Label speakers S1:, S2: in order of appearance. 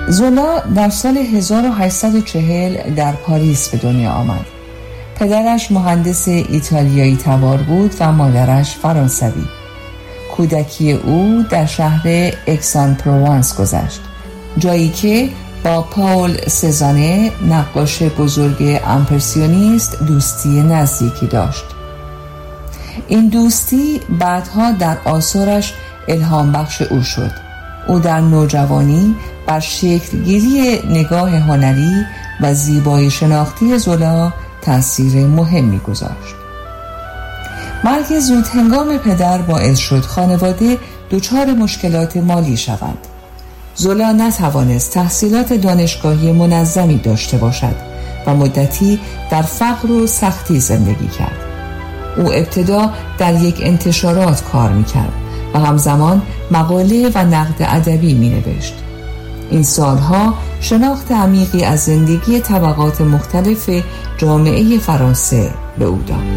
S1: زولا در سال 1840 در پاریس به دنیا آمد. پدرش مهندس ایتالیایی تبار بود و مادرش فرانسوی. کودکی او در شهر اکسان-پروانس گذشت، جایی که با پاول سزانه نقاش بزرگ امپرسیونیست دوستی نزدیکی داشت. این دوستی بعدها در آثارش الهام بخش او شد. او در نوجوانی بر شکلگیری نگاه هنری و زیبایی شناختی زولا تأثیر مهمی گذاشت. مرگ زود هنگام پدر باعث شد خانواده دچار مشکلات مالی شوند. زولا نتوانست تحصیلات دانشگاهی منظمی داشته باشد و مدتی در فقر و سختی زندگی کرد. او ابتدا در یک انتشارات کار می‌کرد و همزمان مقاله و نقد ادبی می‌نوشت. این سالها شناخت عمیقی از زندگی طبقات مختلف جامعه فرانسه به او داد.